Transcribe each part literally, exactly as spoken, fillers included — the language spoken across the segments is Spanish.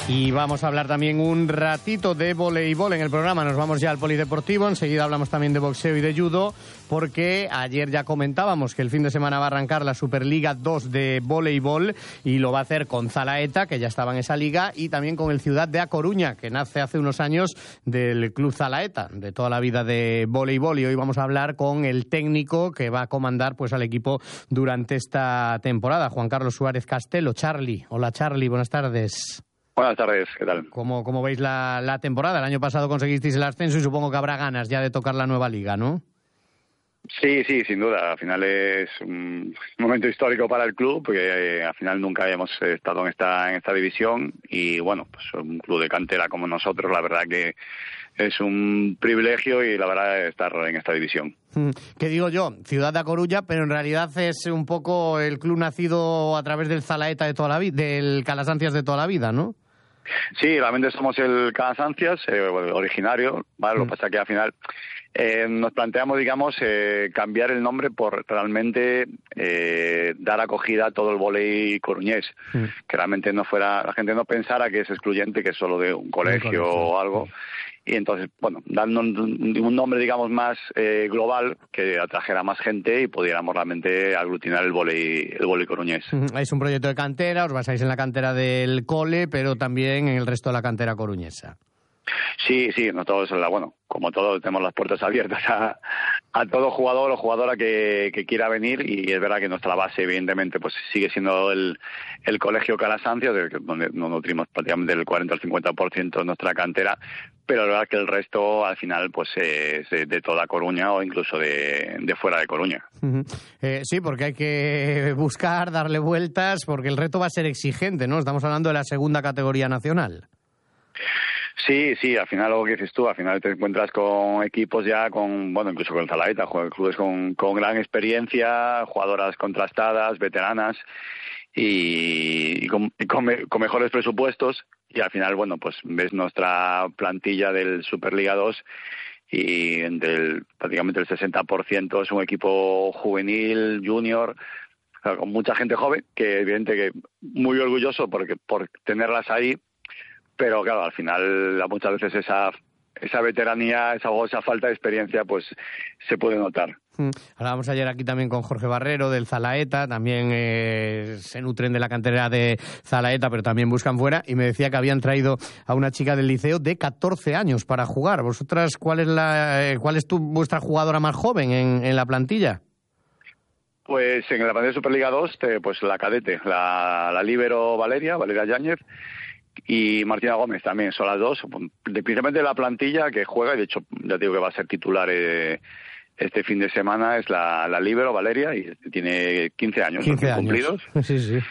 Y vamos a hablar también un ratito de voleibol en el programa. Nos vamos ya al polideportivo, enseguida hablamos también de boxeo y de judo, porque ayer ya comentábamos que el fin de semana va a arrancar la Superliga dos de voleibol y lo va a hacer con Zalaeta, que ya estaba en esa liga, y también con el Ciudad de A Coruña, que nace hace unos años del Club Zalaeta, de toda la vida de voleibol. Y hoy vamos a hablar con el técnico que va a comandar pues al equipo durante esta temporada, Juan Carlos Suárez Castelo. Charlie, hola Charlie, buenas tardes. Buenas tardes, ¿qué tal? ¿Cómo, cómo veis la, la temporada? El año pasado conseguisteis el ascenso y supongo que habrá ganas ya de tocar la nueva liga, ¿no? Sí, sí, sin duda. Al final es un momento histórico para el club, porque eh, al final nunca habíamos estado en esta en esta división y bueno, pues un club de cantera como nosotros, la verdad que es un privilegio y la verdad estar en esta división. ¿Qué digo yo? Ciudad de A Coruña, pero en realidad es un poco el club nacido a través del Zalaeta de toda la vida, del Calasancias de toda la vida, ¿no? Sí, realmente somos el Calasancias, eh, originario, ¿vale? Mm. Lo que pasa es que al final eh, nos planteamos, digamos, eh, cambiar el nombre por realmente eh, dar acogida a todo el vóley coruñés, mm. que realmente no fuera, la gente no pensara que es excluyente, que es solo de un colegio, un colegio. o algo. Mm. Y entonces, bueno, dando un, un nombre, digamos, más eh, global, que atrajera más gente y pudiéramos realmente aglutinar el vóley el vóley coruñés. Es un proyecto de cantera, os basáis en la cantera del cole, pero también en el resto de la cantera coruñesa. Sí, sí, nosotros, bueno, como todos, tenemos las puertas abiertas a, a todo jugador o jugadora que, que quiera venir, y es verdad que nuestra base, evidentemente, pues sigue siendo el, el Colegio Calasancias, donde nos nutrimos prácticamente del cuarenta al cincuenta por ciento de nuestra cantera, pero la verdad que el resto, al final, pues es de toda Coruña o incluso de, de fuera de Coruña. Uh-huh. Eh, sí, porque hay que buscar, darle vueltas, porque el reto va a ser exigente, ¿no? Estamos hablando de la segunda categoría nacional. Sí, sí, al final lo que dices tú, al final te encuentras con equipos ya con, bueno, incluso con el Zalaeta, clubes con, con gran experiencia, jugadoras contrastadas, veteranas y, y, con, y con, me, con mejores presupuestos, y al final, bueno, pues ves nuestra plantilla del Superliga dos y del, prácticamente el sesenta por ciento es un equipo juvenil, junior, con mucha gente joven, que evidente que muy orgulloso porque por tenerlas ahí. Pero claro, al final muchas veces esa esa veteranía, esa, esa falta de experiencia, pues se puede notar. Hablábamos ayer aquí también con Jorge Barrero del Zalaeta, también eh, se nutren de la cantera de Zalaeta, pero también buscan fuera, y me decía que habían traído a una chica del liceo de catorce años para jugar. ¿Vosotras cuál es la eh, cuál es tu, vuestra jugadora más joven en, en la plantilla? Pues en la plantilla de Superliga dos, te, pues la cadete, la, la líbero Valeria, Valeria Yáñez, y Martina Gómez también, son las dos, de, principalmente la plantilla que juega, y de hecho ya te digo que va a ser titular eh, este fin de semana, es la, la líbero Valeria, y tiene quince años, quince años cumplidos. Sí, sí.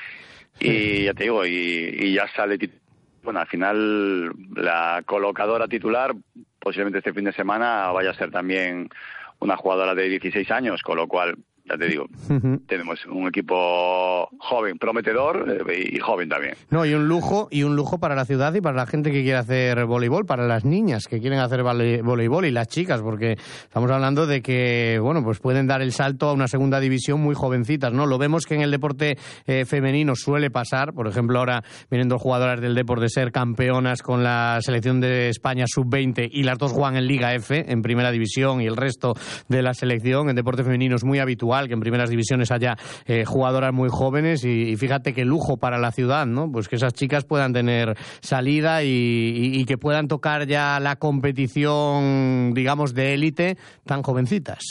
Y ya te digo, y, y ya sale, bueno, al final la colocadora titular posiblemente este fin de semana vaya a ser también una jugadora de dieciséis años, con lo cual, ya te digo, uh-huh. tenemos un equipo joven, prometedor eh, y joven también. No, y un lujo, y un lujo para la ciudad y para la gente que quiere hacer voleibol, para las niñas que quieren hacer voleibol y las chicas, porque estamos hablando de que, bueno, pues pueden dar el salto a una segunda división muy jovencitas, ¿no? Lo vemos que en el deporte eh, femenino suele pasar, por ejemplo, ahora vienen dos jugadoras del deporte de ser campeonas con la selección de España sub veinte y las dos juegan en Liga F, en primera división, y el resto de la selección en deporte femenino es muy habitual que en primeras divisiones haya eh, jugadoras muy jóvenes, y, y fíjate qué lujo para la ciudad, ¿no? Pues que esas chicas puedan tener salida y, y, y que puedan tocar ya la competición, digamos, de élite tan jovencitas.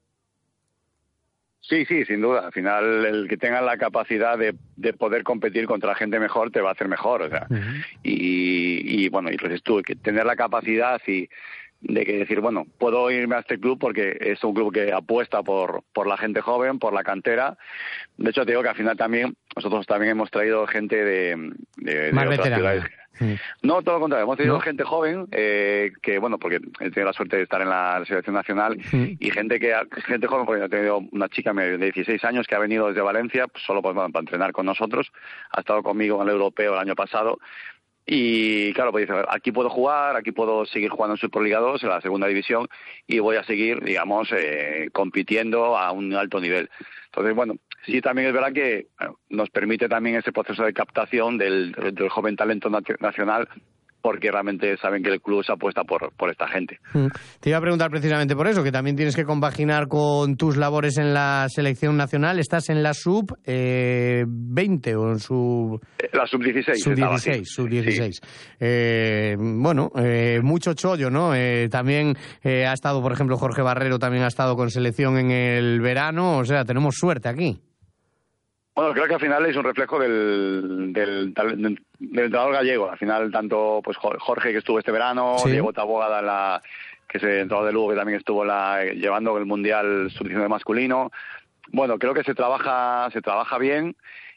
Sí, sí, sin duda. Al final, el que tenga la capacidad de, de poder competir contra gente mejor te va a hacer mejor, o sea. Uh-huh. y, y bueno, y pues tú, que tener la capacidad y de que decir, bueno, puedo irme a este club porque es un club que apuesta por por la gente joven, por la cantera. De hecho, te digo que al final también, nosotros también hemos traído gente de, de, de otras ciudades. Sí. No, todo lo contrario, hemos tenido ¿No? gente joven eh, que, bueno, porque he tenido la suerte de estar en la selección nacional, sí. y gente que gente joven, porque he tenido una chica de dieciséis años que ha venido desde Valencia, pues solo para, para entrenar con nosotros, ha estado conmigo en el europeo el año pasado. Y claro, pues dice, aquí puedo jugar, aquí puedo seguir jugando en Superliga dos, en la segunda división, y voy a seguir, digamos, eh, compitiendo a un alto nivel. Entonces, bueno, sí también es verdad que bueno, nos permite también ese proceso de captación del, del joven talento nacional, porque realmente saben que el club se apuesta por, por esta gente. Te iba a preguntar precisamente por eso, que también tienes que compaginar con tus labores en la selección nacional. ¿Estás en la sub eh, veinte o en su...? La sub dieciséis. Sub dieciséis, sub dieciséis. Sí. Eh, bueno, eh, mucho chollo, ¿no? Eh, también eh, ha estado, por ejemplo, Jorge Barrero también ha estado con selección en el verano. O sea, tenemos suerte aquí. Bueno, creo que al final es un reflejo del, del, del, del entrenador gallego. Al final, tanto pues Jorge, que estuvo este verano, ¿sí? Diego Taboada, la, que es el entrenador de Lugo, que también estuvo la, llevando el Mundial sub diecinueve masculino. Bueno, creo que se trabaja se trabaja bien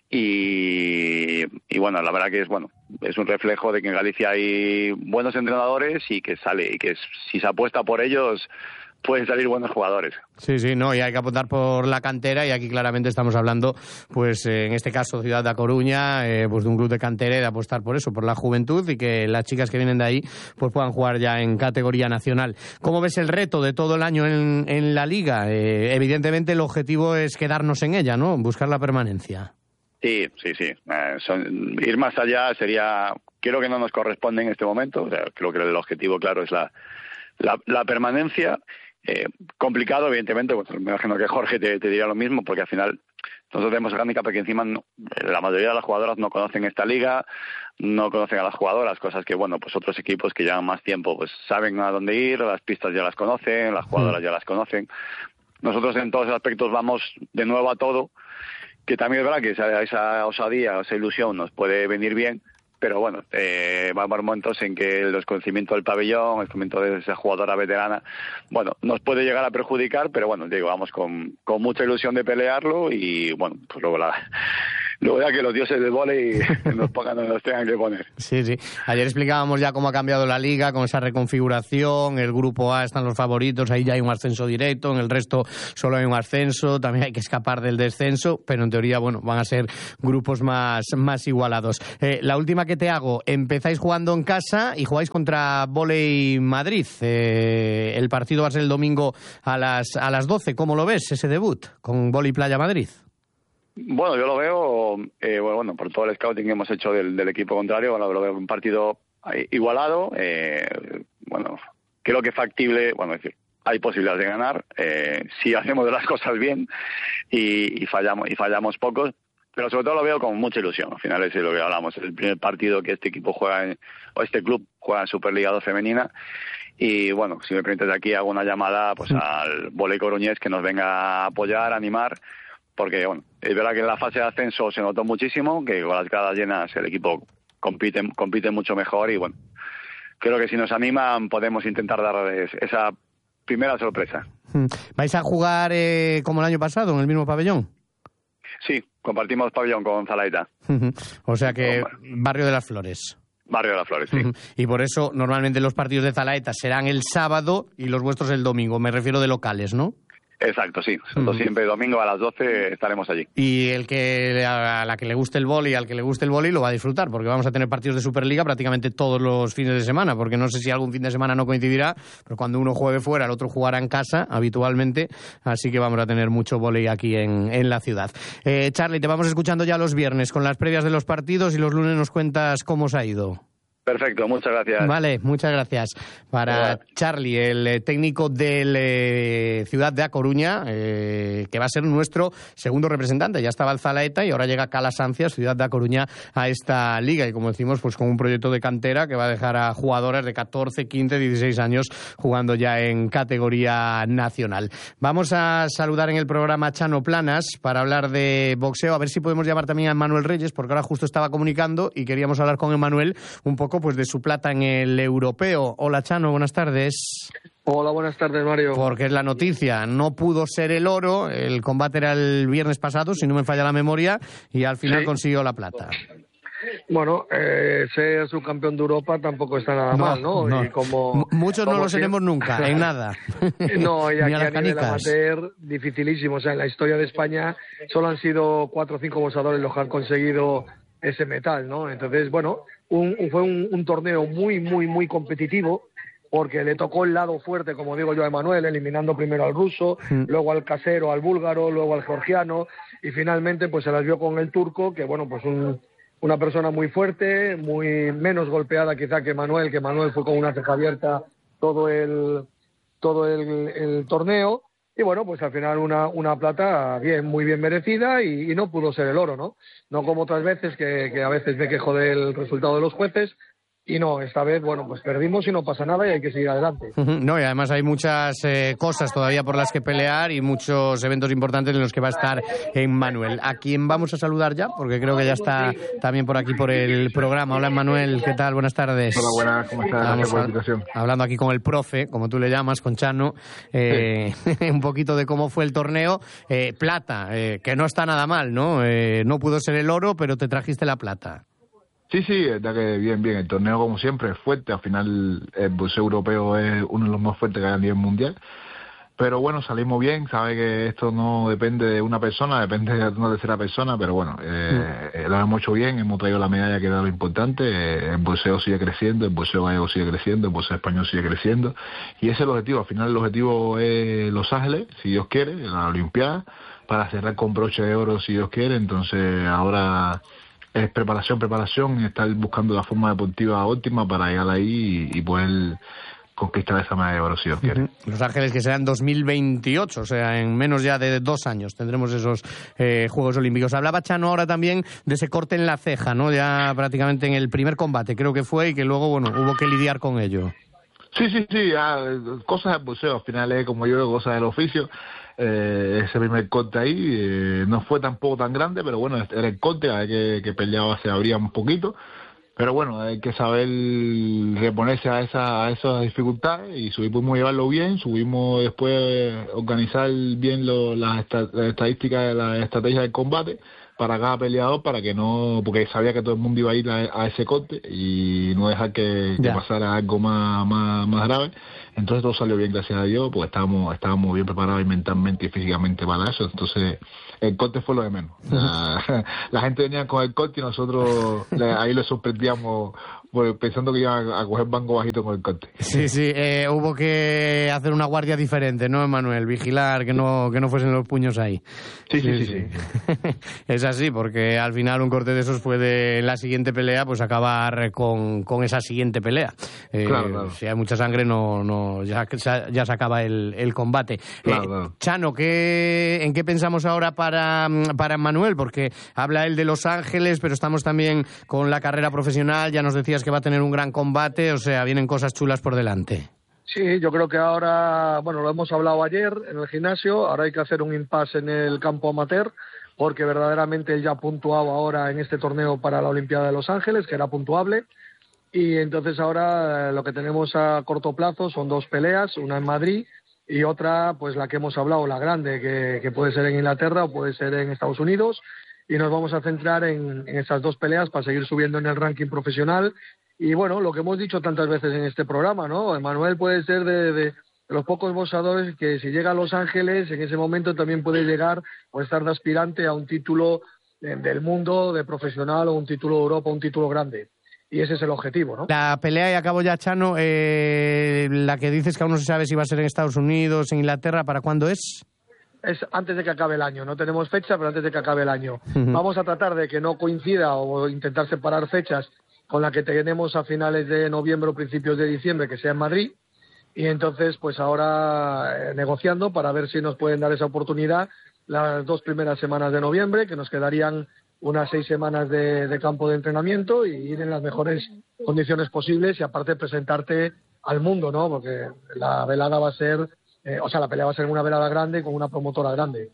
y, y bueno, la verdad que es bueno es un reflejo de que en Galicia hay buenos entrenadores y que sale y que si se apuesta por ellos pueden salir buenos jugadores. Sí, sí, no, y hay que apuntar por la cantera, y aquí claramente estamos hablando, pues eh, en este caso Ciudad da Coruña, eh, pues de un club de cantera y de apostar por eso, por la juventud, y que las chicas que vienen de ahí pues puedan jugar ya en categoría nacional. ¿Cómo ves el reto de todo el año en, en la Liga? Eh, evidentemente el objetivo es quedarnos en ella, ¿no? Buscar la permanencia. Sí, sí, sí. Eh, son, ir más allá sería, creo que no nos corresponde en este momento, o sea, creo que el objetivo claro es la, la, la permanencia. Eh, complicado, evidentemente, pues me imagino que Jorge te, te diría lo mismo, porque al final nosotros tenemos el handicap porque encima no, la mayoría de las jugadoras no conocen esta liga, no conocen a las jugadoras, cosas que, bueno, pues otros equipos que llevan más tiempo pues saben a dónde ir, las pistas ya las conocen, las jugadoras ya las conocen. Nosotros en todos esos aspectos vamos de nuevo a todo, que también es verdad que esa, esa osadía, esa ilusión nos puede venir bien, pero bueno, eh, va a haber momentos en que el desconocimiento del pabellón, el desconocimiento de esa jugadora veterana, bueno, nos puede llegar a perjudicar, pero bueno, digo, vamos con, con mucha ilusión de pelearlo y bueno, pues luego la... Luego ya que los dioses del vóley nos pongan donde nos tengan que poner. Sí, sí. Ayer explicábamos ya cómo ha cambiado la liga con esa reconfiguración. El grupo A están los favoritos, ahí ya hay un ascenso directo. En el resto solo hay un ascenso. También hay que escapar del descenso, pero en teoría, bueno, van a ser grupos más, más igualados. Eh, la última que te hago, empezáis jugando en casa y jugáis contra Vóley Madrid. Eh, el partido va a ser el domingo a las, a las doce. ¿Cómo lo ves, ese debut con Vóley Playa Madrid? Bueno, yo lo veo, eh, bueno, por todo el scouting que hemos hecho del, del equipo contrario, bueno, lo veo un partido igualado, eh, bueno, creo que factible, bueno, es decir, hay posibilidades de ganar, eh, si hacemos las cosas bien y, y fallamos y fallamos pocos, pero sobre todo lo veo con mucha ilusión. Al final es lo que hablamos, el primer partido que este equipo juega, en, o este club juega en Superliga dos femenina. Y bueno, si me permites aquí hago una llamada pues al Vóley Coruñés que nos venga a apoyar, a animar, porque bueno, es verdad que en la fase de ascenso se notó muchísimo, que con las gradas llenas el equipo compite, compite mucho mejor y bueno, creo que si nos animan podemos intentar dar esa primera sorpresa. ¿Vais a jugar eh, como el año pasado, en el mismo pabellón? Sí, compartimos pabellón con Zalaeta. O sea que Barrio de las Flores. Barrio de las Flores, sí. Y por eso normalmente los partidos de Zalaeta serán el sábado y los vuestros el domingo, me refiero de locales, ¿no? Exacto, sí. Nosotros siempre domingo a las doce estaremos allí. Y el que a la que le guste el vóley, al que le guste el vóley lo va a disfrutar, porque vamos a tener partidos de Superliga prácticamente todos los fines de semana, porque no sé si algún fin de semana no coincidirá, pero cuando uno juegue fuera, el otro jugará en casa habitualmente, así que vamos a tener mucho vóley aquí en, en la ciudad. Eh, Charly, te vamos escuchando ya los viernes con las previas de los partidos y los lunes nos cuentas cómo os ha ido. Perfecto, muchas gracias. Vale, muchas gracias. Para Charly, el técnico del eh, Ciudad de A Coruña, eh, que va a ser nuestro segundo representante. Ya estaba el Zalaeta y ahora llega Calas Ancias, Ciudad de A Coruña, a esta liga. Y como decimos, pues con un proyecto de cantera que va a dejar a jugadoras de catorce, quince, dieciséis años jugando ya en categoría nacional. Vamos a saludar en el programa a Chano Planas para hablar de boxeo. A ver si podemos llamar también a Emmanuel Reyes, porque ahora justo estaba comunicando y queríamos hablar con Emmanuel un poco pues de su plata en el europeo. Hola Chano, buenas tardes. Hola, buenas tardes, Mario. Porque es la noticia, no pudo ser el oro, el combate era el viernes pasado, si no me falla la memoria, y al final sí consiguió la plata. Bueno, eh, ser subcampeón de Europa tampoco está nada no, mal, ¿no? no. Y como, M- Muchos como no lo si... seremos nunca, en nada. No, y aquí a, a nivel amateur, dificilísimo. O sea, en la historia de España solo han sido cuatro o cinco boxeadores los que han conseguido ese metal, ¿no? Entonces, bueno, un, fue un, un torneo muy, muy, muy competitivo, porque le tocó el lado fuerte, como digo yo, a Emmanuel, eliminando primero al ruso, mm. luego al casero, al búlgaro, luego al georgiano, y finalmente pues se las vio con el turco, que bueno, pues un, una persona muy fuerte, muy menos golpeada quizá que Manuel, que Manuel fue con una ceja abierta todo el, todo el, el torneo. Y bueno, pues al final una, una plata bien, muy bien merecida y, y no pudo ser el oro, ¿no? No como otras veces que, que a veces me quejo del resultado de los jueces. Y no, esta vez, bueno, pues perdimos y no pasa nada y hay que seguir adelante. No, y además hay muchas eh, cosas todavía por las que pelear y muchos eventos importantes en los que va a estar Emmanuel. ¿A quién vamos a saludar ya? Porque creo que ya está también por aquí por el programa. Hola, Emmanuel, ¿qué tal? Buenas tardes. Hola, buenas, ¿cómo estás? Gracias por la invitación. Hablando aquí con el profe, como tú le llamas, con Chano, eh, sí. un poquito de cómo fue el torneo. Eh, plata, eh, que no está nada mal, ¿no? Eh, no pudo ser el oro, pero te trajiste la plata. Sí, sí, es verdad que bien, bien. El torneo, como siempre, es fuerte. Al final, el boxeo europeo es uno de los más fuertes que hay a nivel mundial. Pero bueno, salimos bien. Sabe que esto no depende de una persona, depende de una tercera persona. Pero bueno, eh, mm. lo hemos hecho bien. Hemos traído la medalla, que era lo importante. Eh, el boxeo sigue creciendo, el boxeo gallego sigue creciendo, el boxeo español sigue creciendo. Y ese es el objetivo. Al final, el objetivo es Los Ángeles, si Dios quiere, la Olimpiada, para cerrar con broche de oro, si Dios quiere. Entonces, ahora es preparación, preparación, y estar buscando la forma deportiva óptima para llegar ahí y, y poder conquistar esa medalla de oro, si Dios quiere. Los Ángeles, que serán dos mil veintiocho, o sea, en menos ya de dos años tendremos esos eh, Juegos Olímpicos. Hablaba Chano ahora también de ese corte en la ceja, ¿no? Ya prácticamente en el primer combate, creo que fue, y que luego, bueno, hubo que lidiar con ello. Sí, sí, sí, ya, cosas del boxeo, al final es como yo, cosas del oficio. Eh, ese primer corte ahí eh, no fue tampoco tan grande, pero bueno, era el corte, hay que, que peleaba, se abría un poquito, pero bueno, hay que saber reponerse a esa a esas dificultades y subimos a llevarlo bien, subimos después eh, organizar bien lo, las, esta, las estadísticas, las estrategias del combate para cada peleador, para que no, porque sabía que todo el mundo iba a ir a, a ese corte y no dejar que, que pasara algo más, más, más grave. Entonces todo salió bien, gracias a Dios, porque estábamos, estábamos bien preparados mentalmente y físicamente para eso. Entonces el corte fue lo de menos. La, la gente venía con el corte y nosotros le, ahí lo sorprendíamos, pues, pensando que iban a coger banco bajito con el corte. Sí, sí, eh, hubo que hacer una guardia diferente, ¿no, Emmanuel? Vigilar que no que no fuesen los puños ahí. Sí, sí, sí. sí, sí. Es así, porque al final un corte de esos puede, en la siguiente pelea, pues acabar con, con esa siguiente pelea. Eh, claro, claro. Si hay mucha sangre, no, no ya, ya se acaba el, el combate. Claro, eh, claro. Chano, ¿qué, ¿en qué pensamos ahora para, para Emmanuel? Porque habla él de Los Ángeles, pero estamos también con la carrera profesional, ya nos decías que va a tener un gran combate, o sea, vienen cosas chulas por delante. Sí, yo creo que ahora, bueno, lo hemos hablado ayer en el gimnasio, ahora hay que hacer un impasse en el campo amateur, porque verdaderamente él ya ha puntuado ahora en este torneo para la Olimpiada de Los Ángeles, que era puntuable, y entonces ahora eh, lo que tenemos a corto plazo son dos peleas, una en Madrid y otra, pues la que hemos hablado, la grande, que, que puede ser en Inglaterra o puede ser en Estados Unidos, y nos vamos a centrar en, en esas dos peleas para seguir subiendo en el ranking profesional. Y bueno, lo que hemos dicho tantas veces en este programa, ¿no? Emmanuel puede ser de, de, de los pocos boxeadores que si llega a Los Ángeles, en ese momento también puede llegar o estar de aspirante a un título de, del mundo, de profesional, o un título de Europa, un título grande. Y ese es el objetivo, ¿no? La pelea, y acabo ya, Chano, eh, la que dices que aún no se sabe si va a ser en Estados Unidos, en Inglaterra, ¿para cuándo es? Es antes de que acabe el año, no tenemos fecha, pero antes de que acabe el año. Uh-huh. Vamos a tratar de que no coincida o intentar separar fechas con la que tenemos a finales de noviembre o principios de diciembre, que sea en Madrid, y entonces pues ahora eh, negociando para ver si nos pueden dar esa oportunidad las dos primeras semanas de noviembre, que nos quedarían unas seis semanas de, de campo de entrenamiento y ir en las mejores condiciones posibles y aparte presentarte al mundo, ¿no? Porque la velada va a ser... Eh, o sea, la pelea va a ser una velada grande con una promotora grande.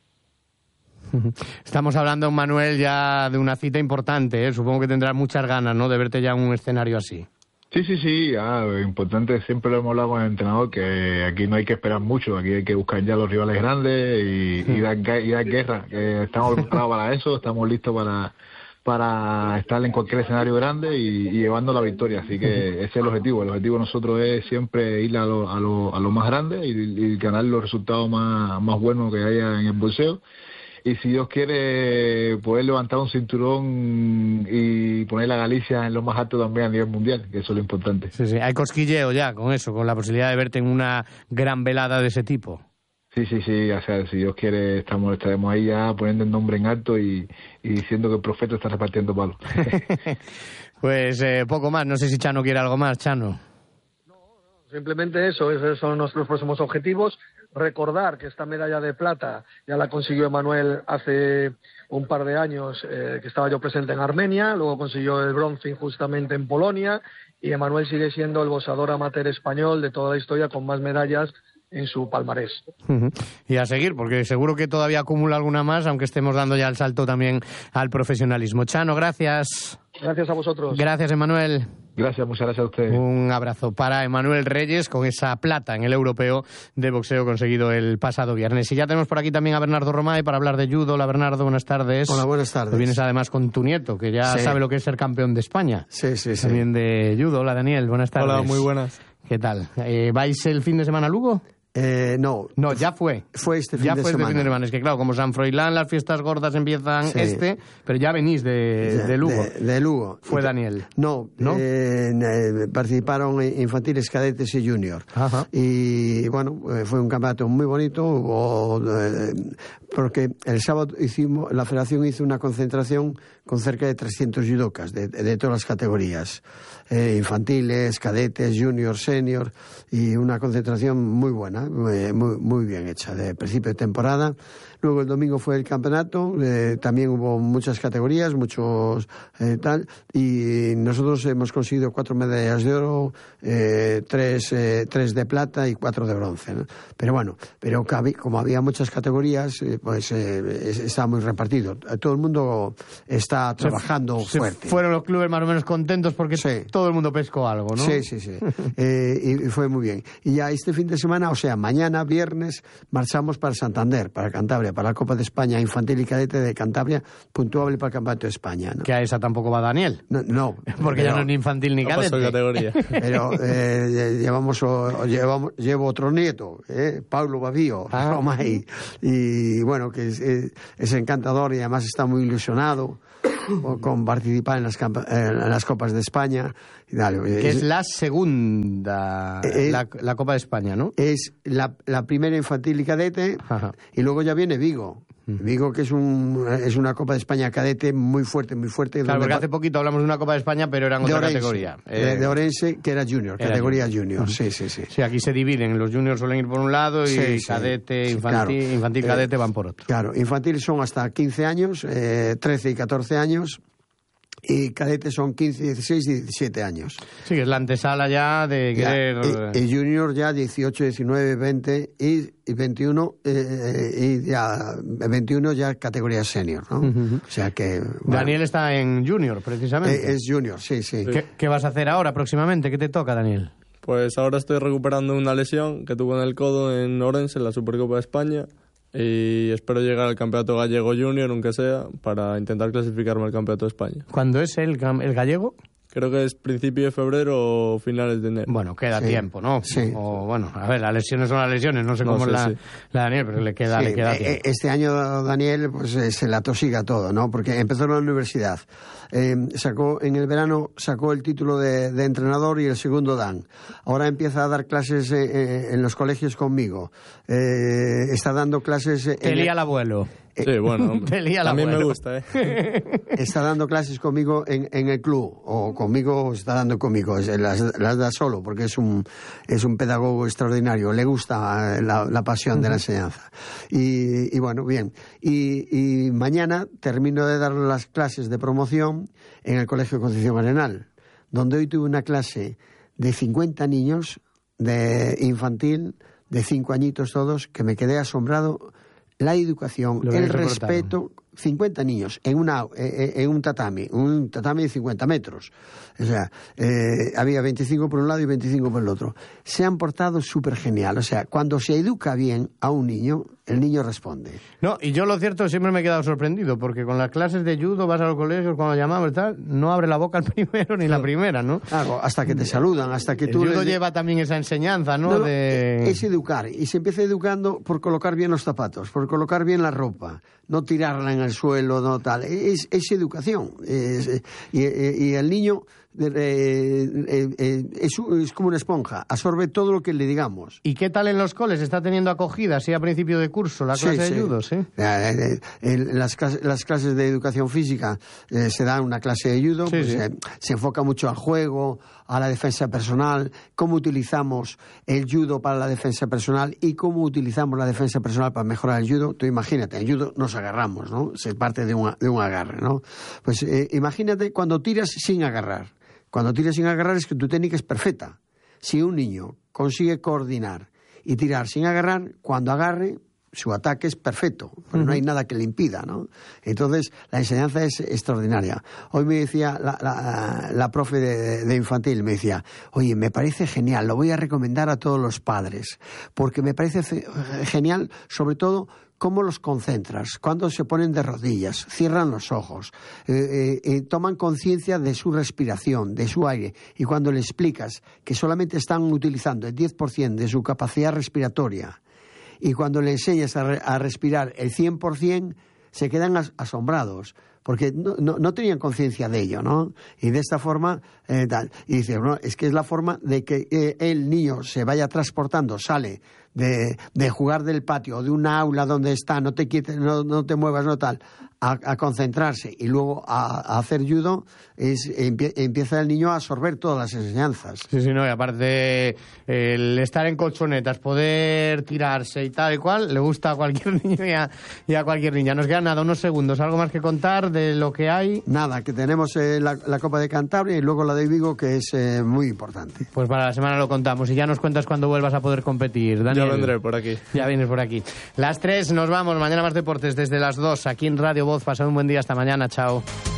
Estamos hablando, Manuel, ya de una cita importante, ¿eh? Supongo que tendrás muchas ganas, ¿no?, de verte ya en un escenario así. Sí, sí, sí, ah, importante, siempre lo hemos hablado con el entrenador, que aquí no hay que esperar mucho, aquí hay que buscar ya los rivales grandes y, y, dar, y dar guerra, que estamos preparados para eso, estamos listos para... para estar en cualquier escenario grande y, y llevando la victoria, así que ese es el objetivo. El objetivo de nosotros es siempre ir a lo, a lo, a lo más grande y, y ganar los resultados más, más buenos que haya en el boxeo, y si Dios quiere poder levantar un cinturón y poner a Galicia en lo más alto también a nivel mundial, que eso es lo importante. Sí, sí, hay cosquilleo ya con eso, con la posibilidad de verte en una gran velada de ese tipo. Sí, sí, sí, o sea, si Dios quiere, estamos estaremos ahí ya poniendo el nombre en alto y, y diciendo que el profeta está repartiendo palos. Pues eh, poco más, no sé si Chano quiere algo más, Chano. Simplemente eso, esos son nuestros próximos objetivos. Recordar que esta medalla de plata ya la consiguió Emanuel hace un par de años, eh, que estaba yo presente en Armenia, luego consiguió el bronce injustamente en Polonia, y Emanuel sigue siendo el boxeador amateur español de toda la historia con más medallas en su palmarés. Uh-huh. Y a seguir, porque seguro que todavía acumula alguna más, aunque estemos dando ya el salto también al profesionalismo. Chano, gracias. Gracias a vosotros. Gracias, Emanuel. Gracias, muchas gracias a ustedes. Un abrazo para Emanuel Reyes con esa plata en el europeo de boxeo conseguido el pasado viernes. Y ya tenemos por aquí también a Bernardo Romay para hablar de judo. Hola, Bernardo, buenas tardes. Hola, buenas tardes. Tú vienes además con tu nieto, que ya sí. sabe lo que es ser campeón de España. Sí, sí, sí. También de judo. Hola, Daniel, buenas tardes. Hola, muy buenas. ¿Qué tal? Eh, ¿Vais el fin de semana a Lugo? Eh, no. No, ya fue. Fue este fin ya de fue semana. este fin de semana. Es que claro, como San Froilán, las fiestas gordas empiezan sí. este, pero ya venís de, de Lugo. De, de Lugo. Fue Daniel. No, ¿No? Eh, eh, participaron infantiles, cadetes y junior. Ajá. Y bueno, eh, fue un campeonato muy bonito, hubo, eh, porque el sábado hicimos, la federación hizo una concentración con cerca de trescientos judocas de, de todas las categorías, eh, infantiles, cadetes, junior, senior, y una concentración muy buena, muy, muy, muy bien hecha, de principio de temporada. Luego el domingo fue el campeonato, eh, también hubo muchas categorías, muchos eh, tal, y nosotros hemos conseguido cuatro medallas de oro, eh, tres, eh, tres de plata y cuatro de bronce, ¿no? Pero bueno, pero como había muchas categorías, eh, pues eh, está muy repartido. Todo el mundo está trabajando se, fuerte. Se fueron los clubes más o menos contentos porque sí. todo el mundo pescó algo, ¿no? Sí, sí, sí. eh, y, y fue muy bien. Y ya este fin de semana, o sea, mañana, viernes, marchamos para Santander, para Cantabria, para la Copa de España Infantil y Cadete de Cantabria, puntuable para el Campeonato de España, ¿no? Que a esa tampoco va Daniel. No, no porque pero, ya no es ni infantil ni cadete. No pasó categoría. Pero eh, llevamos, o, llevamos, llevo otro nieto, eh, Paulo Bavío, ah. Romay, y bueno, que es, es, es encantador y además está muy ilusionado con participar en las, en las Copas de España. Y dale, que es, es la segunda, es, la, la Copa de España, ¿no? Es la, la primera infantil y cadete. Ajá. Y luego ya viene Vigo. Vigo, que es un es una Copa de España cadete muy fuerte, muy fuerte. Claro, porque hace poquito hablamos de una Copa de España, pero era en otra Orense, categoría. Eh, de Orense, que era junior, era categoría junior. junior. Sí, sí, sí. Sí, aquí se dividen. Los juniors suelen ir por un lado y sí, sí, cadete, infantil, claro. infantil cadete eh, van por otro. Claro, infantil son hasta quince años, eh, trece y catorce años. Y cadetes son quince, dieciséis y diecisiete años. Sí, es la antesala ya de querer... Ya, y, y junior ya dieciocho, diecinueve, veinte y, y veintiuno, eh, y ya veintiuno ya categoría senior, ¿no? Uh-huh. O sea que... Bueno, Daniel está en junior, precisamente. Eh, es junior, sí, sí. ¿Qué, ¿Qué vas a hacer ahora próximamente? ¿Qué te toca, Daniel? Pues ahora estoy recuperando una lesión que tuve en el codo en Orense, en la Supercopa de España. Y espero llegar al Campeonato Gallego Junior, aunque sea, para intentar clasificarme al Campeonato de España. ¿Cuándo es el, el gallego? Creo que es principio de febrero o finales de enero. Bueno, queda sí. tiempo, ¿no? Sí. O, bueno, a ver, las lesiones son las lesiones, no sé no, cómo sí, es la, sí. la Daniel, pero le queda, sí. le queda tiempo. Este año Daniel pues eh, se la tosiga todo, ¿no? Porque empezó en la universidad. Eh, sacó en el verano sacó el título de, de entrenador y el segundo dan. Ahora empieza a dar clases eh, en los colegios conmigo. Eh, está dando clases... Te lía el abuelo. Sí, bueno, hombre. A mí me gusta, ¿eh? Está dando clases conmigo en, en el club, o conmigo, está dando conmigo, las, las da solo, porque es un, es un pedagogo extraordinario, le gusta la, la pasión uh-huh. de la enseñanza. Y, y bueno, bien. Y, y mañana termino de dar las clases de promoción en el Colegio Concepción Arenal, donde hoy tuve una clase de cincuenta niños, de infantil, de cinco añitos todos, que me quedé asombrado. La educación, el respeto, cincuenta niños en una en un tatami, un tatami de cincuenta metros. O sea, eh, había veinticinco por un lado y veinticinco por el otro. Se han portado súper genial. O sea, cuando se educa bien a un niño, el niño responde. No, y yo lo cierto siempre me he quedado sorprendido, porque con las clases de judo vas a los colegios, cuando llamamos y tal, no abre la boca el primero ni la primera, ¿no? Claro, hasta que te saludan, hasta que el tú... judo les... lleva también esa enseñanza, ¿no? no, no de... Es educar, y se empieza educando por colocar bien los zapatos, por colocar bien la ropa, no tirarla en el suelo, no tal. Es, es educación. Es, y, y el niño eh, eh, eh, es, es como una esponja, absorbe todo lo que le digamos. ¿Y qué tal en los coles? ¿Está teniendo acogida, sí, a principio de curso, la clase sí, de sí. judo? Sí. Eh, eh, las, las clases de educación física eh, se dan una clase de judo, sí, pues, sí. Eh, se enfoca mucho al juego, a la defensa personal, cómo utilizamos el judo para la defensa personal y cómo utilizamos la defensa personal para mejorar el judo. Tú imagínate, en judo nos agarramos, ¿no? Se parte de un, de un agarre, ¿no? Pues eh, imagínate cuando tiras sin agarrar. Cuando tiras sin agarrar es que tu técnica es perfecta. Si un niño consigue coordinar y tirar sin agarrar, cuando agarre, su ataque es perfecto, pero uh-huh. no hay nada que le impida, ¿no? Entonces, la enseñanza es extraordinaria. Hoy me decía la, la, la profe de, de infantil, me decía, oye, me parece genial, lo voy a recomendar a todos los padres, porque me parece fe- genial, sobre todo, cómo los concentras, cuando se ponen de rodillas, cierran los ojos, eh, eh, eh, toman conciencia de su respiración, de su aire, y cuando le explicas que solamente están utilizando el diez por ciento de su capacidad respiratoria, y cuando le enseñas a, re, a respirar el cien por ciento, se quedan as, asombrados, porque no, no, no tenían conciencia de ello, ¿no? Y de esta forma, eh, tal. Y dice, no, es que es la forma de que eh, el niño se vaya transportando, sale de, de jugar del patio o de una aula donde está, no te quites, no, no te muevas, no tal, a, a concentrarse y luego a, a hacer judo, es, empie, empieza el niño a absorber todas las enseñanzas. Sí, sí, no, y aparte el estar en colchonetas, poder tirarse y tal y cual, le gusta a cualquier niño y a, y a cualquier niña. Nos quedan nada, unos segundos, ¿algo más que contar de lo que hay? Nada, que tenemos eh, la, la Copa de Cantabria y luego la de Vigo, que es eh, muy importante. Pues para la semana lo contamos y ya nos cuentas cuando vuelvas a poder competir, Daniel. Ya vendré por aquí. Ya vienes por aquí. Las tres nos vamos, mañana más deportes desde las dos, aquí en Radio Voz. Pasad un buen día, hasta mañana, chao.